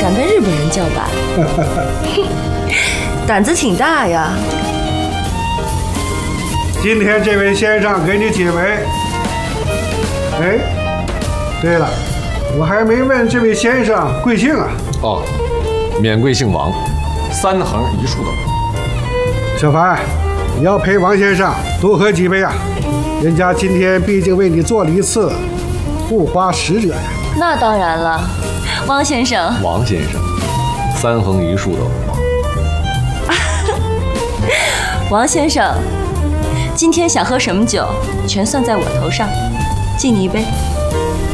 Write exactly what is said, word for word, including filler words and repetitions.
敢跟日本人叫板，胆子挺大呀。 今天这位先生给你解围。哎，对了，我还没问这位先生贵姓啊？ 哦，免贵姓王，三横一竖的王。 小凡，你要陪王先生多喝几杯啊！人家今天毕竟为你做了一次护花使者呀。 那当然了，王先生。 王先生，三横一竖的王。 王先生，今天想喝什么酒，全算在我头上，敬你一杯。